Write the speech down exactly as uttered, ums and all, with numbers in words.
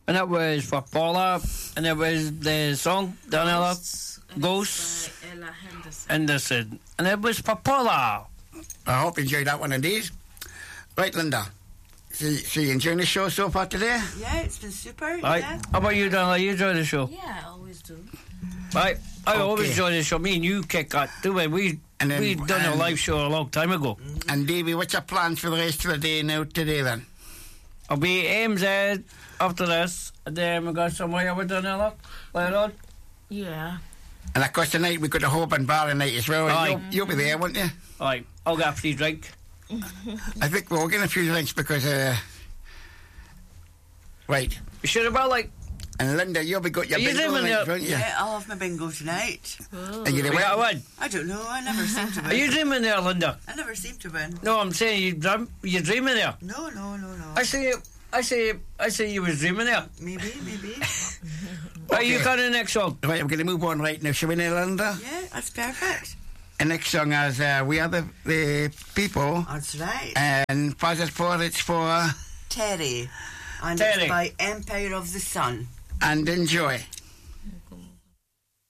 And it was for Paula, and it was the song, Daniela, Ghosts, by Ella Henderson. Henderson. And it was for Paula. I hope you enjoyed that one indeed. Right, Linda. So, so you enjoying the show so far today? Yeah, it's been super. Right. Yeah. How about you, Daniela? You enjoy the show? Yeah, I always do. Right. I Okay. always enjoy the show. Me and you kick that too. And we And then- we done a and- live show a long time ago. And Davey, what's your plans for the rest of the day now today then? I'll be A M Z after this, and then we go somewhere with Daniela later on. Yeah. And of course tonight we've got a Holborn Bar night as well. Aye. You'll, you'll be there, won't you? Right. I'll get a free drink. I think we're all getting a few drinks because uh right. You should have been like. And Linda, you'll be got your Are you bingo doing tonight, the- won't you? Yeah, I'll have my bingo tonight. Oh. Are you the We got a winner? win. I don't know. I never seem to win. Are you dreaming there, Linda? I never seem to win. No, I'm saying you dream, you're dreaming there. No, no, no, no. I say, I say, I say you was dreaming there. Maybe, maybe. Right, you Okay. got the next song. Right, I'm going to move on right now. Shall we now, Linda? Yeah, that's perfect. The next song is uh, We Are the, the People. That's right. And for it's for, it's for Terry. And Terry. it's by Empire of the Sun. And Enjoy.